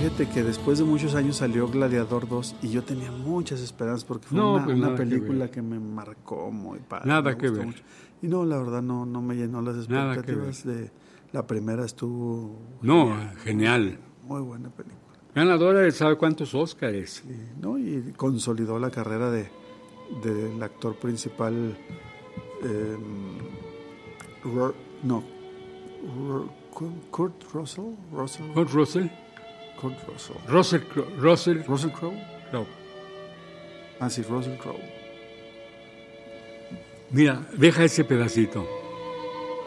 Fíjate que después de muchos años salió Gladiador 2 y yo tenía muchas esperanzas porque fue una película que me marcó muy padre. Nada que ver. Mucho. Y no, la verdad no me llenó las expectativas de la primera. Estuvo genial. Muy buena película. Ganadora de ¿sabe cuántos Óscares? Sí, ¿no? Y consolidó la carrera del actor principal Kurt Russell. Russell Crowe. Ah, sí, Russell Crowe. Mira, deja ese pedacito.